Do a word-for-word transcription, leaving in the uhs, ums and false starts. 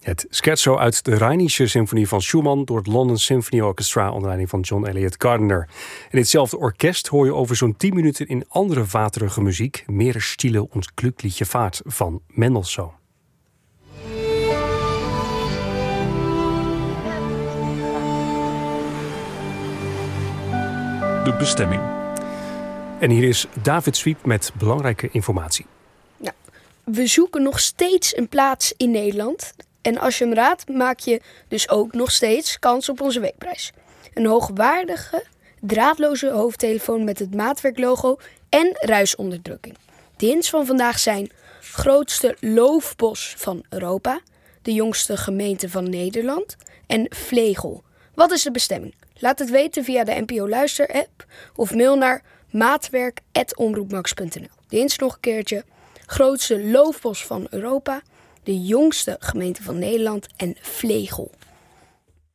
Het scherzo uit de Rheinische Symfonie van Schumann door het London Symphony Orchestra onder leiding van John Eliot Gardiner. In ditzelfde orkest hoor je over zo'n tien minuten in andere waterige muziek Meer Stille und Glückliche Fahrt van Mendelssohn. De bestemming. En hier is David Swiep met belangrijke informatie. Nou, we zoeken nog steeds een plaats in Nederland. En als je hem raadt, maak je dus ook nog steeds kans op onze weekprijs. Een hoogwaardige, draadloze hoofdtelefoon met het maatwerklogo en ruisonderdrukking. De hints van vandaag zijn: grootste loofbos van Europa, de jongste gemeente van Nederland en Vlegel. Wat is de bestemming? Laat het weten via de N P O Luister app of mail naar maatwerk apenstaartje omroepmax punt n l. De hints nog een keertje: grootste loofbos van Europa, de jongste gemeente van Nederland en Vlegel.